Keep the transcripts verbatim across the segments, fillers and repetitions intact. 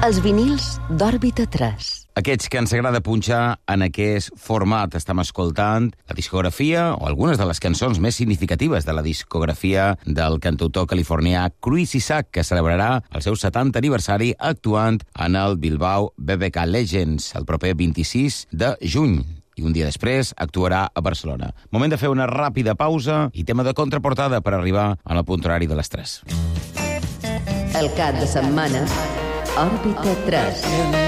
Els vinils d'Òrbita tres. Aquests que ens agrada punxar en aquest format. Estem escoltant la discografia o algunes de les cançons més significatives de la discografia del cantautor californià Chris Isaak, que celebrarà el seu setantè aniversari actuant en el Bilbao B B K Legends el proper vint-i-sis de juny. I un dia després actuarà a Barcelona. Moment de fer una ràpida pausa i tema de contraportada per arribar a la punt horari de les tres. El cap de setmana, Òrbita tres.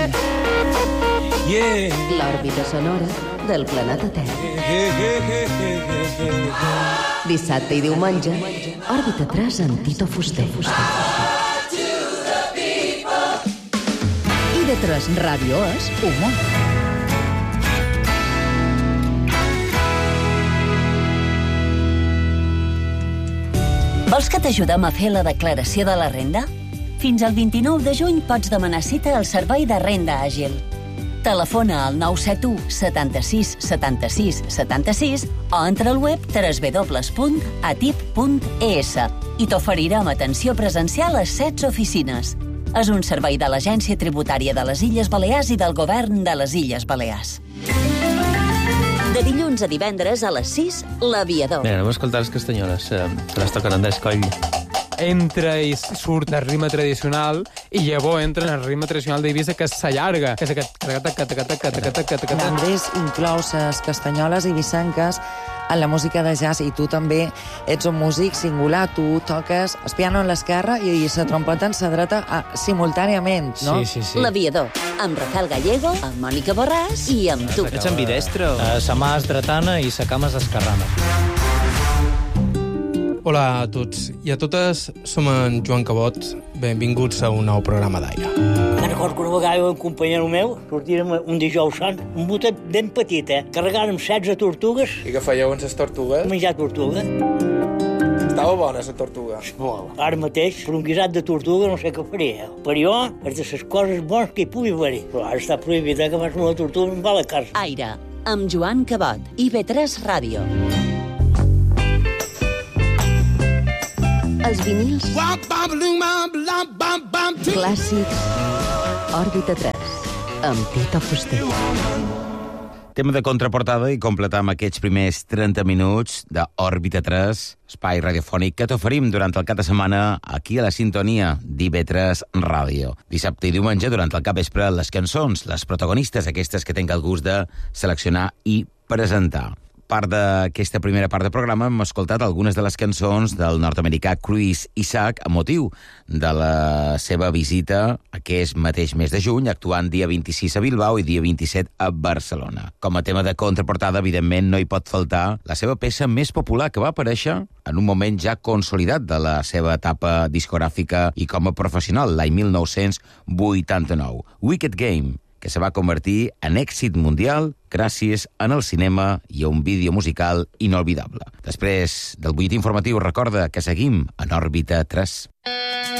Yeah. L'òrbita sonora del planeta Terra. Dissabte i diumenge, Òrbita tres amb Tito Fuster. I de tres Ràdio és humor. Vols que t'ajudem a fer la declaració de la renda? Fins al vint-i-nou de juny pots demanar cita al Servei de Renda Àgil. Telefona al nou set u setanta-sis setanta-sis setanta-sis o entra al web w w w punt atip punt e s i t'oferirem atenció presencial a setze oficines. És un servei de l'Agència Tributària de les Illes Balears i del Govern de les Illes Balears. De dilluns a divendres a les sis, L'Aviador. Mira, anem a escoltar les castanyoles, eh, que les toquen en d'escoll. Entra i surt el ritme tradicional i llavors entra en el ritme tradicional d'Eivissa, que s'allarga, que és aquest... Andrés inclou les castanyoles eivissenques en la música de jazz, i tu també ets un músic singular. Tu toques el piano en l'esquerra i la trompeta en la dreta a, simultàniament, no? Sí, sí, sí. L'Aviador, amb Rafael Gallego, amb Mònica Borràs i amb tu. Ets ambidestre o...? Uh, sa mà és dretana i sa cama és esquerrana. Hola a tots i a totes, som en Joan Cabot. Benvinguts a un nou programa d'aire. Me'n recordo que una vegada un companyero meu sortirem un dijous sant, un botet ben petit, eh? Carregàrem setze tortugues. I què fèieu amb les tortugues? Menjar tortuga. Estava bona, la tortuga. Molt. Ara mateix, per un guisat de tortuga, no sé què faria. Per jo, és de les coses bones que hi pugui haver. Però ara està prohibit, eh, que fas una tortuga en va a la casa. Aire, amb Joan Cabot, I B tres Ràdio. Els vinils clàssics Òrbita tres amb Tito Fuster. Tema de contraportada i completam aquests primers trenta minuts d'Òrbita tres, espai radiofònic que t'oferim durant el cap de setmana aquí a la sintonia d'I B tres Ràdio. Dissabte i diumenge, durant el capvespre, les cançons, les protagonistes, aquestes que tinc el gust de seleccionar i presentar. Part d'aquesta primera part del programa hem escoltat algunes de les cançons del nord-americà Chris Isaak amb motiu de la seva visita aquest mateix mes de juny, actuant dia vint-i-sis a Bilbao i dia vint-i-set a Barcelona. Com a tema de contraportada, evidentment, no hi pot faltar la seva peça més popular, que va aparèixer en un moment ja consolidat de la seva etapa discogràfica i com a professional, l'any mil nou-cents vuitanta-nou. Wicked Game, que se va convertir en èxit mundial gràcies en el cinema i a un vídeo musical inolvidable. Després del butlletí informatiu, recorda que seguim en Òrbita tres.